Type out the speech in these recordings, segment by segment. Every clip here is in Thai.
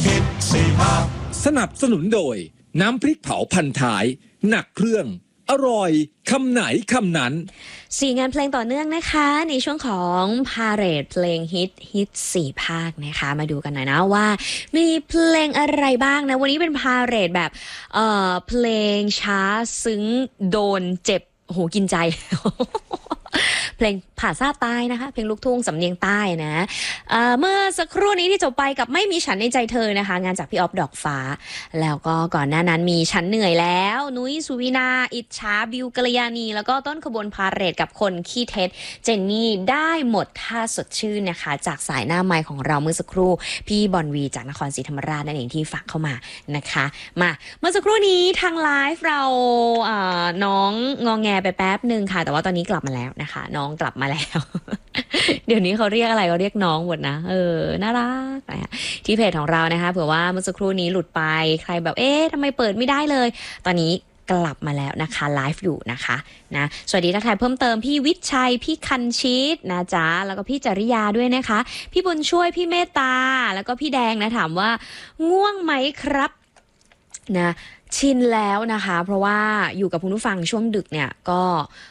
สนับสนุนโดยน้ำพริกเผาพันท้ายหนักเครื่องอร่อยคำไหนคำนั้น 4 งานเพลงต่อเนื่องนะคะในช่วงของพาเหรดเพลงฮิต4 ภาคนะคะมาดูกันหน่อยนะว่ามีเพลงอะไรบ้างนะวันนี้เป็นพาเหรดแบบเพลงช้าซึ้งโดนเจ็บโหกินใจ เพลงภาษาใต้นะคะเพลงลูกทุ่งสำเนียงใต้นะเมื่อสักครู่นี้ที่จบไปกับไม่มีฉันในใจเธอนะคะงานจากพี่ออฟดอกฟ้าแล้วก็ก่อนหน้านั้นมีฉันเหนื่อยแล้วนุ้ยสุวินาอิจฉาบิวกัลยาณีแล้วก็ต้นขบวนพาเหรดกับคนขี้เท็จเจนนี่ได้หมดท่าสดชื่นนะคะจากสายหน้าไมค์ของเราเมื่อสักครู่พี่บอลวีจากนครศรีธรรมราชนั่นเองที่ฝากเข้ามานะคะมาเมื่อสักครู่นี้ทางไลฟ์เราน้องงอแงไปแป๊บนึงค่ะแต่ว่าตอนนี้กลับมาแล้วนะคะน้องกลับมาแล้ว เดี๋ยวนี้เขาเรียกอะไรเขาเรียกน้องหมดนะน่ารักนะที่เพจของเรานะคะเผื่อว่าเมื่อสักครู่นี้หลุดไปใครแบบทำไมเปิดไม่ได้เลยตอนนี้กลับมาแล้วนะคะไลฟ์อยู่นะคะนะสวัสดีทักทายเพิ่มเติมพี่วิชัยพี่คันชิตนะจ๊ะแล้วก็พี่จริยาด้วยนะคะพี่บุญช่วยพี่เมตตาแล้วก็พี่แดงนะถามว่าง่วงไหมครับนะชินแล้วนะคะเพราะว่าอยู่กับคุณผู้ฟังช่วงดึกเนี่ยก็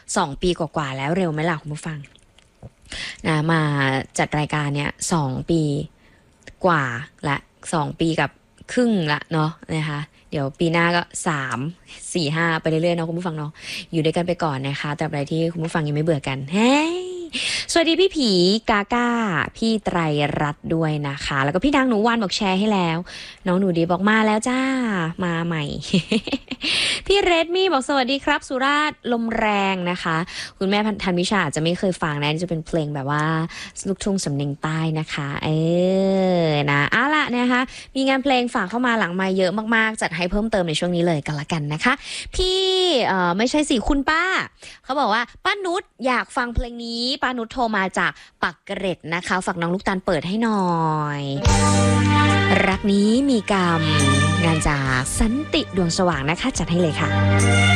2 ปีกว่าๆแล้วเร็วไหมล่ะคุณผู้ฟังนะมาจัดรายการเนี่ย2 ปีกว่าละ2 ปีกับครึ่งละเนาะนะคะเดี๋ยวปีหน้าก็3 4 5ไปเรื่อยๆเนาะคุณผู้ฟังเนาะอยู่ด้วยกันไปก่อนนะคะแต่อะไรที่คุณผู้ฟังยังไม่เบื่อกันสวัสดีพี่ผีกาก้าพี่ไตรรัตน์ด้วยนะคะแล้วก็พี่ดังหนูวานบอกแชร์ให้แล้วน้องหนูดีบอกมาแล้วจ้ามาใหม่ พี่เรดมี่บอกสวัสดีครับสุราษฎร์ลมแรงนะคะคุณแม่ทันวิชาอาจจะไม่เคยฟังนะจะเป็นเพลงแบบว่าลูกทุ่งสำเนียงใต้นะคะนะเอาล่ะนะคะมีงานเพลงฝากเข้ามาหลังไมค์เยอะมากๆจัดให้เพิ่มเติมในช่วงนี้เลยกันละกันนะคะพี่ไม่ใช่สิคุณป้าเขาบอกว่าป้านุชอยากฟังเพลงนี้ป้านุชโทรมาจากปักเกร็ดนะคะฝากน้องลูกตาลเปิดให้หน่อยรักนี้มีกรรมงานจากสันติดวงสว่างนะคะจัดให้เลยค่ะ